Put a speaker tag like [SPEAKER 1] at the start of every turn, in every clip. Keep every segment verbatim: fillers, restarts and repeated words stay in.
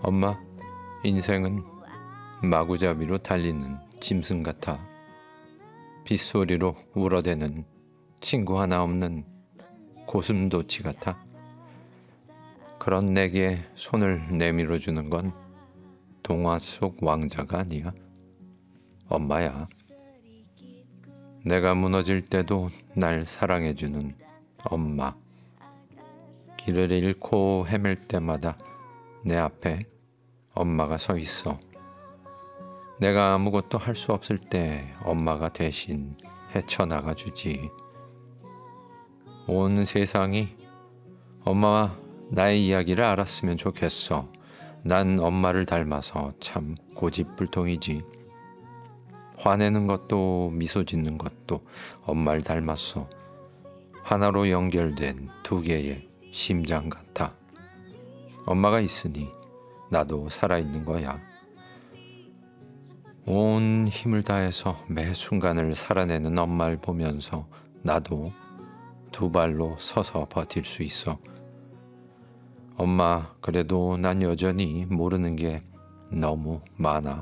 [SPEAKER 1] 엄마, 인생은 마구잡이로 달리는 짐승 같아. 빗소리로 울어대는 친구 하나 없는 고슴도치 같아. 그런 내게 손을 내밀어주는 건 동화 속 왕자가 아니야. 엄마야. 내가 무너질 때도 날 사랑해주는 엄마. 길을 잃고 헤맬 때마다 내 앞에 엄마가 서 있어. 내가 아무것도 할 수 없을 때 엄마가 대신 헤쳐나가 주지. 온 세상이 엄마와 나의 이야기를 알았으면 좋겠어. 난 엄마를 닮아서 참 고집불통이지. 화내는 것도 미소 짓는 것도 엄마를 닮았어. 하나로 연결된 두 개의 심장 같아. 엄마가 있으니 나도 살아있는 거야. 온 힘을 다해서 매 순간을 살아내는 엄마를 보면서 나도 두 발로 서서 버틸 수 있어. 엄마, 그래도 난 여전히 모르는 게 너무 많아.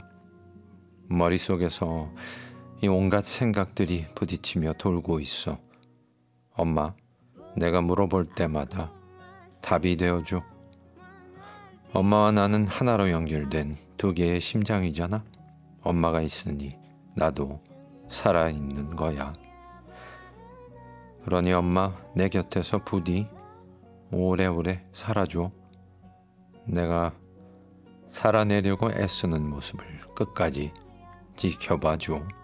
[SPEAKER 1] 머릿속에서 이 온갖 생각들이 부딪히며 돌고 있어. 엄마, 내가 물어볼 때마다 답이 되어줘. 엄마와 나는 하나로 연결된 두 개의 심장이잖아. 엄마가 있으니 나도 살아있는 거야. 그러니 엄마, 내 곁에서 부디 오래오래 살아줘. 내가 살아내려고 애쓰는 모습을 끝까지 지켜봐줘.